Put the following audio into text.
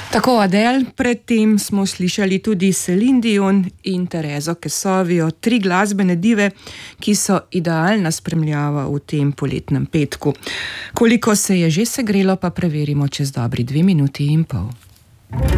Tako Adele, predtem smo slišali tudi Celine Dion in Terezo Kesovijo, 3 glasbene dive, ki so idealna spremljava v tem poletnem petku. Koliko se je že segrelo, pa preverimo čez dobri 2,5 minuti.